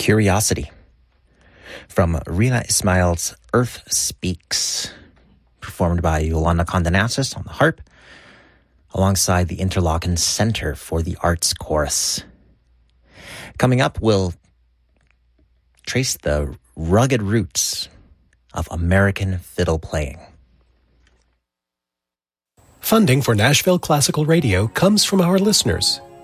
Curiosity from Rina Ismail's Earth Speaks, performed by Yolanda Condenasis on the harp, alongside the Interlaken Center for the Arts Chorus. Coming up, we'll trace the rugged roots of American fiddle playing. Funding for Nashville Classical Radio comes from our listeners